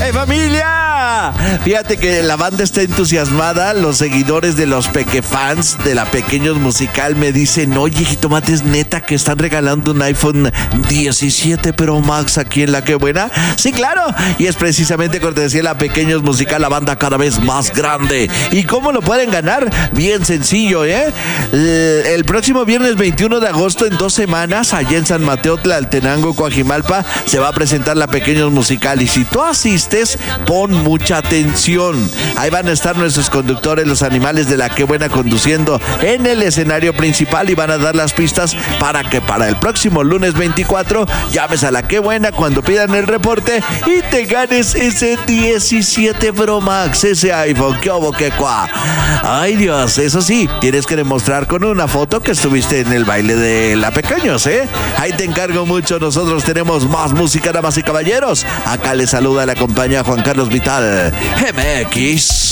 ¡Hey, familia! Fíjate que la banda está entusiasmada. Los seguidores de los Pequefans de la Pequeños Musical me dicen: oye, Jitomate, ¿es neta que están regalando un iPhone 17 Pro Max aquí en La Qué Buena? Sí, claro. Y es precisamente cortesía de la Pequeños Musical, la banda cada vez más grande. ¿Y cómo lo pueden ganar? Bien sencillo, ¿eh? El próximo viernes 21 de agosto, en 2 semanas, allá en San Mateo, Tlaltenango, Coajimalpa, se va a presentar la Pequeños Musical. Y si tú asistes, pon mucha atención. Ahí van a estar nuestros conductores, los animales de La Qué Buena, conduciendo en el escenario principal, y van a dar las pistas para que para el próximo lunes 24 llames a La Qué Buena cuando pidan el reporte y te ganes ese 17 Pro Max, ese iPhone. ¡Qué obo, qué cuá! Ay, Dios, eso sí, tienes que demostrar con una foto que estuviste en el baile de La Pequeños, ¿eh? Ahí te encargo mucho. Nosotros tenemos más música, damas y caballeros. Acá les saluda la compañía Juan Carlos Vital MX.